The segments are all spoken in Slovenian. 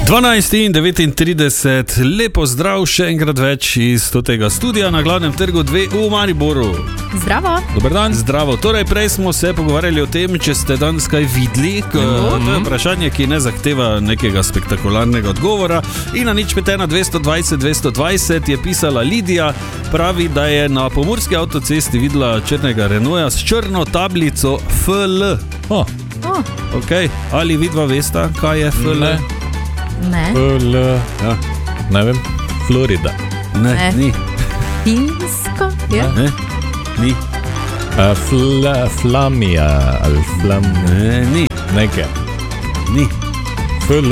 12:39, lepo zdrav še enkrat več iz tega studia na Glavnem trgu 2 v Mariboru. Zdravo. Dober dan. Zdravo. Torej, prej smo se pogovarjali o tem, če ste danes kaj videli. To je vprašanje, ki ne zahteva nekega spektakularnega odgovora. In na 051-220-220 je pisala Lidija, pravi, da je na pomurski avtocesti videla črnega Renaulta s črno tablico FL. Okay. Ali vidva vesta, kaj je FL? Ne. FL, Ja. ne vem, Florida. Ne, ni. Finsko? Ja. Ne, ni. Flamija ali Ne, ni. nekaj. Ni. FL.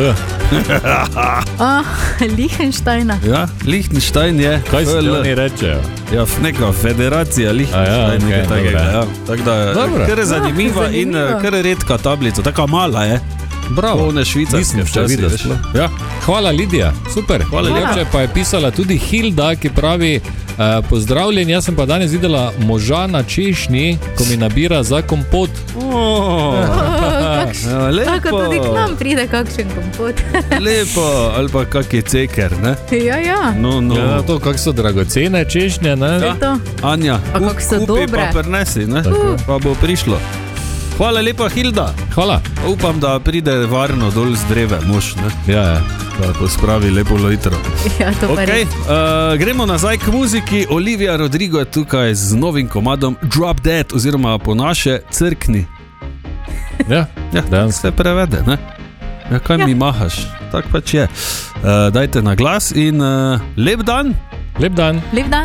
Liechtensteina. Ja, Liechtenstein je. Kaj se FL. oni rečejo? Ja, neka federacija Liechtenstein, nekaj okej, takega. dobro. Ja. Tako da Dobro. kar je zanimiva in kar je redka tablica, taka mala je. Bravo. One švicarske Nisem še včasih, videl veš. sploh. Ja. Hvala, Lidija, super. Hvala lepa. Leče pa je pisala tudi Hilda, ki pravi, pozdravljen, jaz sem pa danes videla moža na češnji, ko mi nabira za kompot. Ja, Tako lepo. tudi k nam pride kakšen kompot. Lepo, ali pa kak je ceker, ne? Ja. No. Ja, to, kako so dragocene češnje, ne? Ja. To. Anja, Pa kako so kupi dobre. pa prinesi, ne? Tako. Pa bo prišlo. Hvala lepa, Hilda. Hvala. Upam, da pride varno dol z dreve mož, ne? Ja. Da pospravi lepo lojtro. Ja, to pa Okay, res. gremo nazaj k muziki. Olivia Rodrigo je tukaj z novim komadom Drop Dead, oziroma po naše Crkni. Ja, Ja, dejansko. se prevede, ne? Ja, kaj mi mahaš? Tak pač je. Dajte na glas in lep dan. Lep dan. Lep dan.